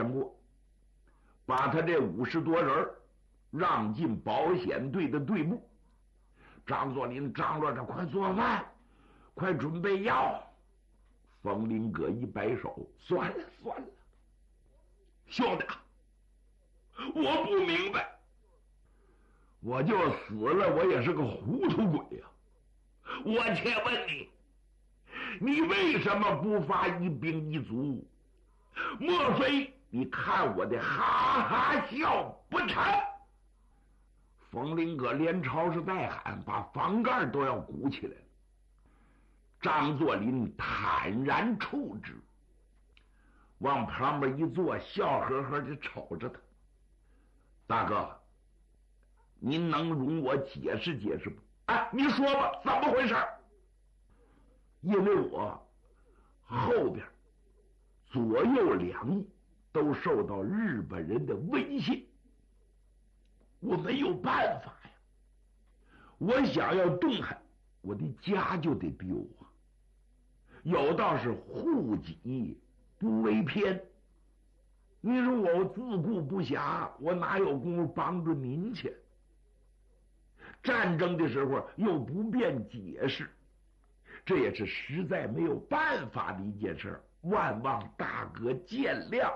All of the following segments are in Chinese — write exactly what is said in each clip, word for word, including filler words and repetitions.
见过，把他这五十多人让进保险队的队部。张作霖张罗着，快做饭，快准备药。冯林阁一摆手，算了算了，兄弟，我不明白，我就死了，我也是个糊涂鬼呀、啊！我且问你，你为什么不发一兵一卒？莫非你看我的哈哈笑不成？冯林阁连吵是带喊，把房盖都要鼓起来了。张作霖坦然处之，往旁边一坐，笑呵呵地瞅着他。大哥，您能容我解释解释不？哎，你说吧，怎么回事？因为我后边左右两翼都受到日本人的威胁，我没有办法呀。我想要动弹，我的家就得丢啊。有道是护己不为偏，你说我自顾不暇，我哪有功夫帮助您去？战争的时候又不便解释，这也是实在没有办法的一件事，万望大哥见谅。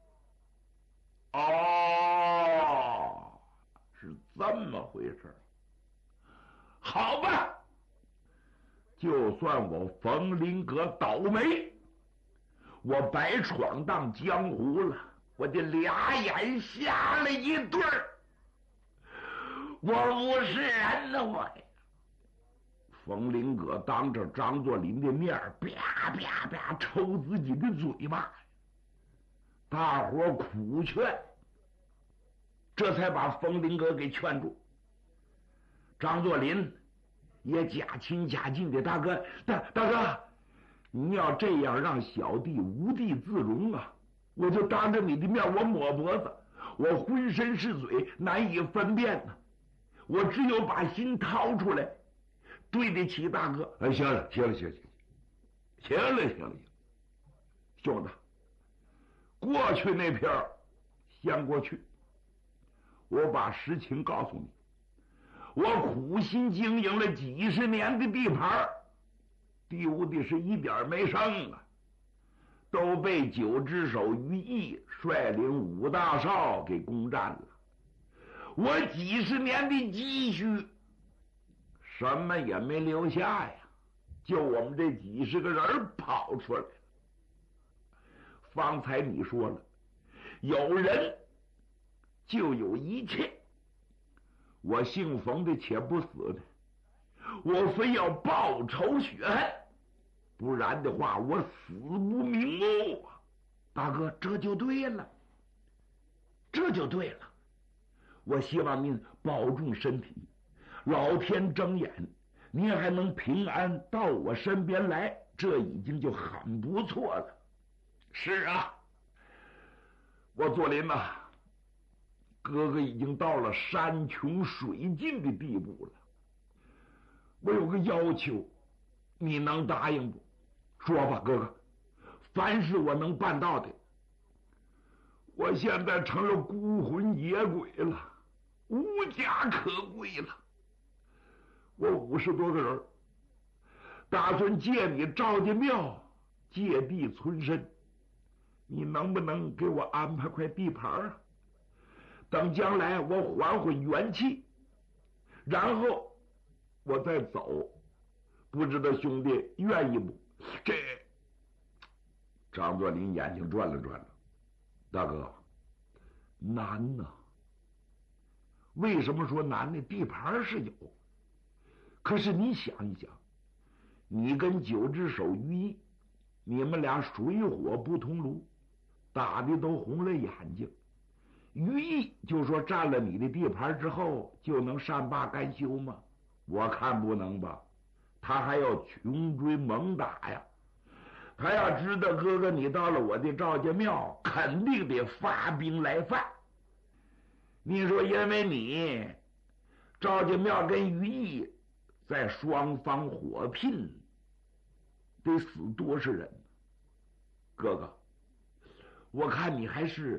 哦，是这么回事。好吧，就算我冯林阁倒霉，我白闯荡江湖了，我的俩眼瞎了一对儿，我不是人呢，我。冯林阁当着张作霖的面啪啪啪抽自己的嘴巴，大伙苦劝，这才把冯林阁给劝住。张作霖也假亲假敬的，大哥，大大哥，你要这样让小弟无地自容啊！我就当着你的面，我抹脖子，我浑身是嘴，难以分辨呢。我只有把心掏出来，对得起大哥。哎，行了，行了，行了，行了，行了，行了，兄弟，过去那片先过去，我把实情告诉你。我苦心经营了几十年的地盘，丢的是一点没剩啊，都被九只手于毅率领五大少给攻占了。我几十年的积蓄什么也没留下呀，就我们这几十个人跑出来了。方才你说了，有人就有一切，我姓冯的且不死呢，我非要报仇雪恨，不然的话我死不瞑目啊！大哥，这就对了，这就对了。我希望您保重身体，老天睁眼，您还能平安到我身边来，这已经就很不错了。是啊，我作霖呐，哥哥已经到了山穷水尽的地步了。我有个要求，你能答应不？说吧，哥哥，凡是我能办到的。我现在成了孤魂野鬼了，无家可归了。我五十多个人，打算借你赵家庙借地存身，你能不能给我安排块地盘啊？等将来我缓缓元气，然后我再走，不知道兄弟愿意不？这张作霖眼睛转了转了，大哥，难呐。为什么说难呢？地盘是有，可是你想一想，你跟九只手于毅，你们俩水火不同炉，打的都红了眼睛。于毅就说占了你的地盘之后就能善罢甘休吗？我看不能吧，他还要穷追猛打呀。他要知道哥哥你到了我的赵家庙，肯定得发兵来犯。你说因为你赵家庙跟于毅在双方火拼，得死多少人？哥哥，我看你还是